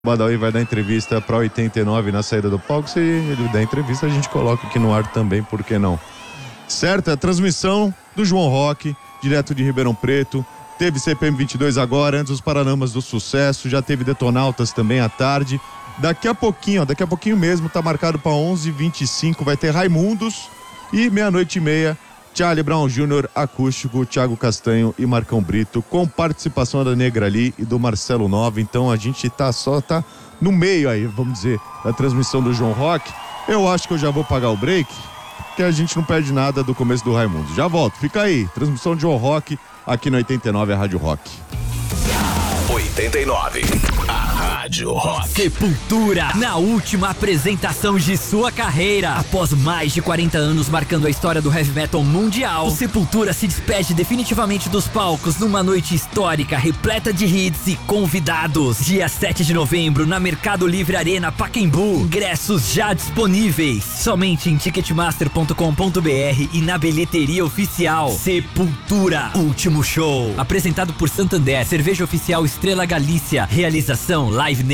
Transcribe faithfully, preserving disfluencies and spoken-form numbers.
O Badawi vai dar entrevista para oitenta e nove na saída do palco. Se ele der entrevista, a gente coloca aqui no ar também, por que não? Certo? A transmissão do João Rock, direto de Ribeirão Preto. Teve C P M vinte e dois agora, antes os Paralamas do Sucesso. Já teve Detonautas também à tarde. Daqui a pouquinho, ó, daqui a pouquinho mesmo, tá marcado para onze e vinte e cinco. Vai ter Raimundos. E meia-noite e meia, Charlie Brown Júnior, acústico, Thiago Castanho e Marcão Brito, com participação da Negra Ali e do Marcelo Nova. Então a gente tá só, tá no meio aí, vamos dizer, da transmissão do João Rock. Eu acho que eu já vou pagar o break, porque a gente não perde nada do começo do Raimundo. Já volto, fica aí, transmissão de João Rock, aqui no oitenta e nove, a Rádio Rock. oitenta e nove, a Rádio Rock. Sepultura, na última apresentação de sua carreira. Após mais de quarenta anos marcando a história do heavy metal mundial, o Sepultura se despede definitivamente dos palcos numa noite histórica, repleta de hits e convidados. Dia sete de novembro, na Mercado Livre Arena Pacaembu. Ingressos já disponíveis, somente em ticketmaster ponto com ponto br e na bilheteria oficial. Sepultura, último show. Apresentado por Santander, cerveja oficial Estrela Galícia. Realização Live